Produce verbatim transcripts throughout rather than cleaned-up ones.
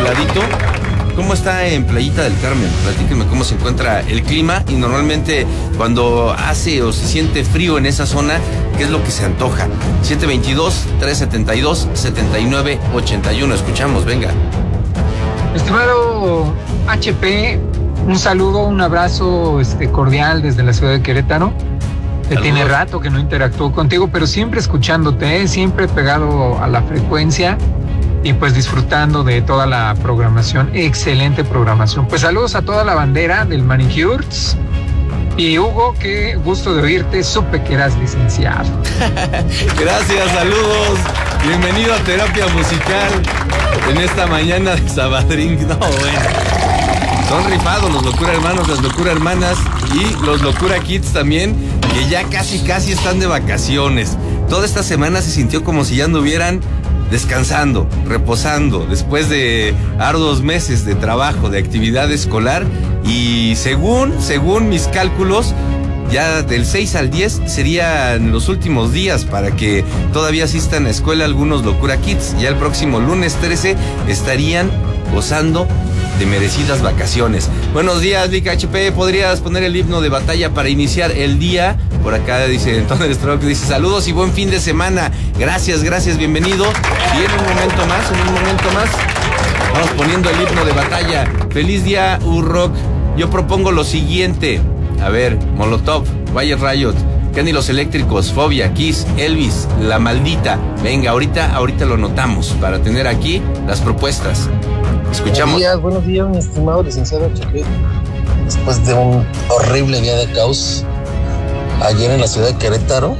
nubladito. ¿Cómo está en Playita del Carmen? Platíquenme cómo se encuentra el clima y normalmente cuando hace o se siente frío en esa zona, ¿qué es lo que se antoja? siete veintidós, trescientos setenta y dos, setenta y nueve ochenta y uno. Escuchamos, venga. Estimado H P, un saludo, un abrazo este, cordial desde la ciudad de Querétaro. Que tiene rato que no interactúo contigo, pero siempre escuchándote, ¿eh? Siempre pegado a la frecuencia y pues disfrutando de toda la programación. Excelente programación. Pues saludos a toda la bandera del Manicures. Y Hugo, qué gusto de oírte, supe que eras licenciado. Gracias, saludos. Bienvenido a Terapia Musical en esta mañana de Sabadrín. No, bueno. Son rifados los Locura Hermanos, las Locura Hermanas y los Locura Kids también, que ya casi casi están de vacaciones. Toda esta semana se sintió como si ya anduvieran descansando, reposando, después de arduos meses de trabajo, de actividad escolar, y según, según mis cálculos, ya del seis al diez serían los últimos días para que todavía asistan a escuela algunos Locura Kids. Ya el próximo lunes trece estarían gozando de merecidas vacaciones. Buenos días, Vic H P. ¿Podrías poner el himno de batalla para iniciar el día? Por acá dice Antonio Stroke, dice saludos y buen fin de semana. Gracias, gracias, bienvenido. Y en un momento más, en un momento más, vamos poniendo el himno de batalla. Feliz día, U-Rock. Yo propongo lo siguiente. A ver, Molotov, Wyatt Riot, Kenny Los Eléctricos, Fobia, Kiss, Elvis, La Maldita. Venga, ahorita, ahorita lo notamos para tener aquí las propuestas. Escuchamos. Buenos días, buenos días, mi estimado licenciado H P. Después de un horrible día de caos ayer en la ciudad de Querétaro,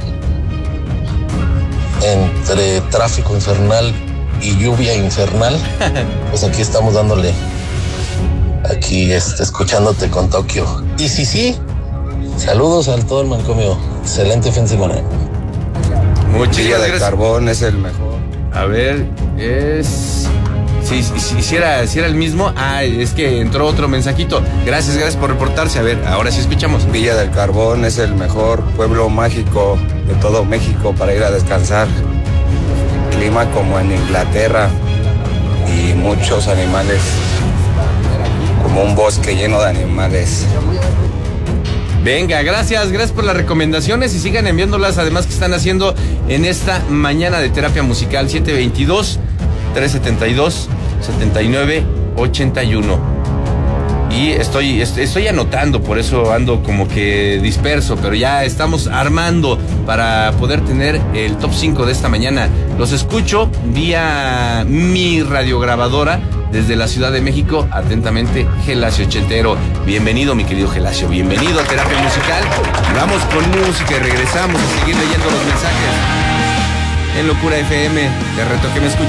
entre tráfico infernal y lluvia infernal, pues aquí estamos dándole, aquí este, escuchándote con Tokio. Y sí, sí, saludos a todo el manicomio. Excelente fin de semana. Muchas Villa gracias. de Carbón es el mejor. A ver, es... Sí, sí, sí, era, sí era el mismo. Ah, es que entró otro mensajito. Gracias, gracias por reportarse. A ver, ahora sí escuchamos. Villa del Carbón es el mejor pueblo mágico de todo México para ir a descansar. Clima como en Inglaterra y muchos animales, como un bosque lleno de animales. Venga, gracias, gracias por las recomendaciones y sigan enviándolas, además que están haciendo en esta mañana de Terapia Musical. Siete veintidós, trescientos setenta y dos, setenta y nueve ochenta y uno. Y estoy, estoy anotando, por eso ando como que disperso, pero ya estamos armando para poder tener el top cinco de esta mañana. Los escucho vía mi radiograbadora desde la Ciudad de México. Atentamente, Gelacio Ochentero. Bienvenido, mi querido Gelacio, bienvenido a Terapia Musical. Vamos con música y regresamos a seguir leyendo los mensajes en Locura F M. Te reto que me escuches.